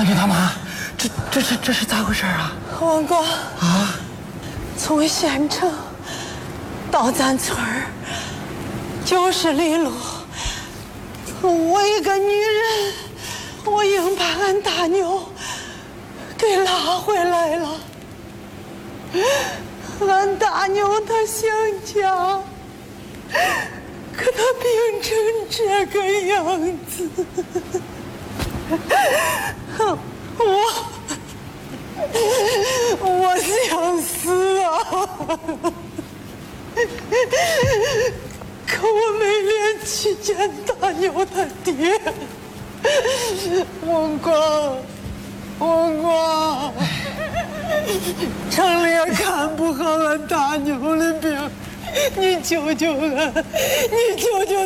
大舅大妈，这是咋回事啊？ 王光啊， 从县城到咱村儿90里路，我一个女人，我硬把俺大妞给拉回来了。俺大妞她想家，可她病成这个样子，我想死啊！可我没脸去见大妞他爹。王光，城里也看不好俺大妞的病，你救救俺，你救救